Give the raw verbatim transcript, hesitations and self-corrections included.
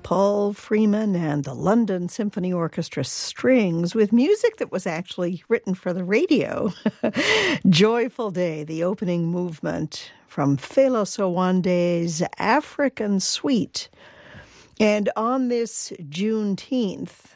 Paul Freeman and the London Symphony Orchestra Strings with music that was actually written for the radio. Joyful Day, the opening movement from Felos Owande's African Suite. And on this Juneteenth,